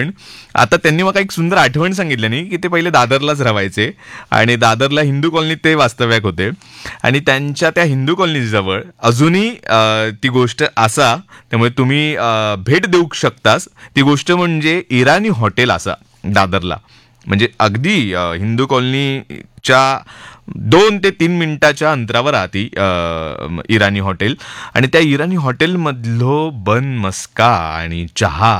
पण आता त्यांनी मला एक सुंदर आठवण सांगितली नाही की ते पहिले दादरलाच राहायचे आणि दादरला हिंदू कॉलनीत ते वास्तव्याक होते आणि त्यांच्या त्या हिंदू कॉलनीजवळ अजूनही ती गोष्ट असा, त्यामुळे तुम्ही भेट देऊ शकतास. ती गोष्ट म्हणजे इराणी हॉटेल असा दादरला, म्हणजे अगदी हिंदू कॉलनीच्या 2 ते 3 मिनिटाच्या अंतरावर राहती इराणी हॉटेल. आणि त्या इराणी हॉटेलमधलो बन मस्का आणि चहा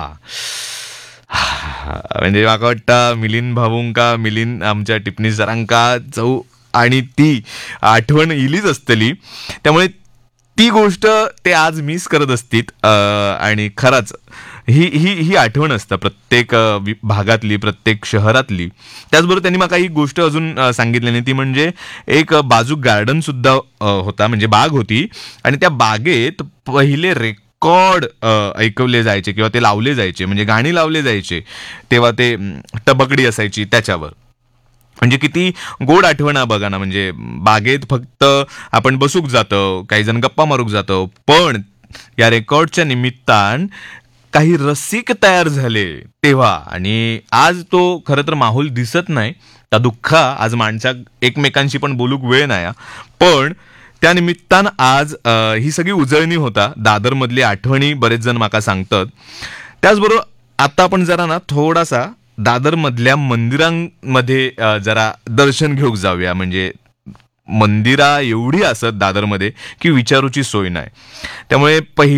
म्हणजे म्हाका वाटतं मिलिंद भाऊंका, मिलिंद आमच्या टिपणी सरांका चव आणि ती आठवण इलीच असतली. त्यामुळे ती गोष्ट ते आज मिस करत असतील आणि खरंच ही ही ही आठवण असतं प्रत्येक भागातली, प्रत्येक शहरातली. त्याचबरोबर त्यांनी मला ही गोष्ट अजून सांगितली नाही, ती म्हणजे एक बाजू गार्डन सुद्धा होता, म्हणजे बाग होती आणि त्या बागेत पहिले रेकॉर्ड ऐकवले जायचे किंवा ते लावले जायचे, म्हणजे गाणी लावले जायचे. तेव्हा ते टबकडी असायची त्याच्यावर. म्हणजे किती गोड आठवण बघा ना. म्हणजे बागेत फक्त आपण बसूक जातो, काही जण गप्पा मारूक जातो, पण या रेकॉर्डच्या निमित्तान काही रसिक तयार झाले तेव्हा. आणि आज तो खरं तर माहोल दिसत नाही. त्या दुःख आज माणसाक एकमेकांशी पण बोलूक वेळ नाही, पण त्या निमित्तान आज ही सगळी उजळणी होता. दादरमधली आठवणी बरेच जण माका सांगतात. त्याचबरोबर आता आपण जरा ना थोडासा दादरमधल्या मंदिरांमध्ये जरा दर्शन घेऊक जाऊया. म्हणजे मंदिरा एवढी असत दादरमध्ये की विचारूची सोय नाही. त्यामुळे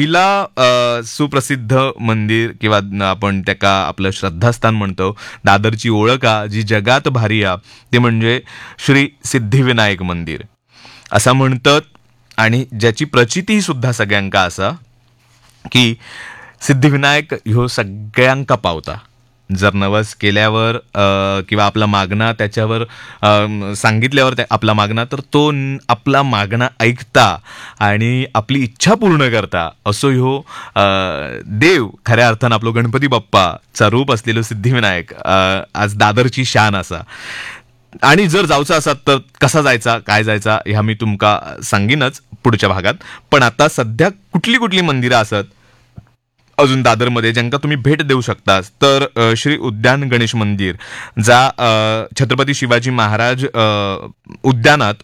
पहिला सुप्रसिद्ध मंदिर किंवा आपण त्याका आपलं श्रद्धास्थान म्हणतो, दादरची ओळख जी जगात भारी आहे, ते म्हणजे श्री सिद्धिविनायक मंदिर असं म्हणतात. आणि ज्याची प्रचिती सुद्धा सगळ्यांका असा की सिद्धिविनायक ह्यो सगळ्यांका पावता. जर नवस केल्यावर किंवा आपला मागणा त्याच्यावर सांगितल्यावर आपला मागणा, तर तो आपला मागणा ऐकता आणि आपली इच्छा पूर्ण करता असो ह्यो देव खऱ्या अर्थानं आपलो गणपती बाप्पाचा रूप असलेलो सिद्धिविनायक आज दादरची शान असा. आणि जर जायचं असत तर कसा जायचा, काय जायचा ह्या मी तुमका सांगीनच पुढच्या भागात. पण आता सध्या कुठली कुठली मंदिरं असत अजून दादरमध्ये ज्यांका तुम्ही भेट देऊ शकता, तर श्री उद्यान गणेश मंदिर जा छत्रपती शिवाजी महाराज उद्यानात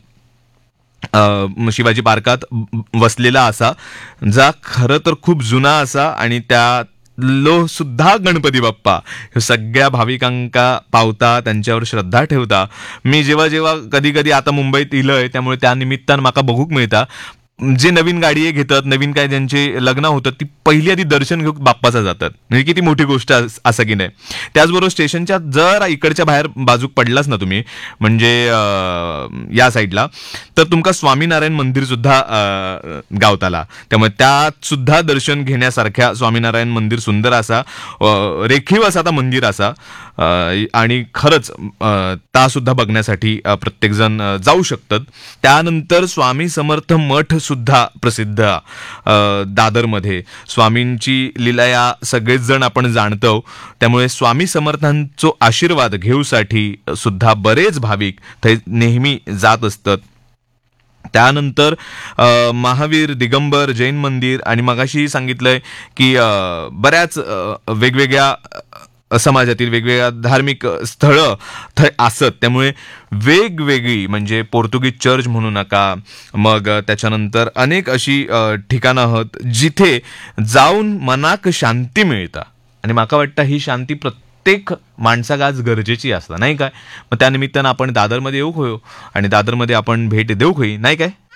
शिवाजी पार्कात वसलेला असा, जा खरं तर खूप जुना असा आणि त्या लो सुद्धा गणपती बाप्पा हे सगळ्या भाविकांका पावता, त्यांच्यावर श्रद्धा ठेवता. मी जेव्हा जेव्हा कधी कधी आता मुंबईत इलय, त्यामुळे त्या निमित्तानं माका बघूक मिळता जे नवीन गाडी घेतात, नवीन काय ज्यांचे लग्न होतात, ती पहिली आधी दर्शन घेऊन बाप्पाचा जातात. म्हणजे किती मोठी गोष्ट असं की नाही. त्याचबरोबर स्टेशनच्या जर इकडच्या बाहेर बाजूक पडलाच ना तुम्ही, म्हणजे या साईडला, तर तुमका स्वामीनारायण मंदिर सुद्धा गावताला. त्यामुळे त्यात सुद्धा दर्शन घेण्यासारख्या स्वामीनारायण मंदिर सुंदर असा, रेखीव असा आता मंदिर असा. आणि खरंच ता सुद्धा बघण्यासाठी प्रत्येक जण जाऊ शकतात. त्यानंतर स्वामी समर्थ मठ सुद्धा प्रसिद्ध दादरमध्ये. स्वामींची लीला सगळेच जण आपण जाणतो, त्यामुळे स्वामी समर्थांचो आशीर्वाद घेऊसाठी सुद्धा बरेच भाविक थंय नेहमी जात असतात. त्यानंतर महावीर दिगंबर जैन मंदिर आणि मगाशी सांगितलंय की बऱ्याच वेगवेगळ्या समाजातील वेगवेगळ्या धार्मिक स्थळं थंय असत. त्यामुळे वेगवेगळी, म्हणजे पोर्तुगीज चर्च म्हणू नका, मग त्याच्यानंतर अनेक अशी ठिकाणं आहेत जिथे जाऊन मनाक शांती मिळता. आणि माका वाटतं ही शांती प्रत्येक माणसाक आज गरजेची असता, नाही काय. मग त्यानिमित्तानं आपण दादरमध्ये येऊ होयो आणि दादरमध्ये आपण भेट देऊ होई, नाही काय.